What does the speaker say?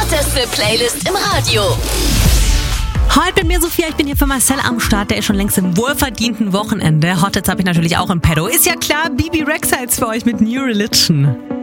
hotteste Playlist im Radio. Heute mit mir Sophia, ich bin hier für Marcel am Start, der ist schon längst im wohlverdienten Wochenende. Hottets habe ich natürlich auch im Petto. Ist ja klar, Bibi Rexha jetzt für euch mit New Religion.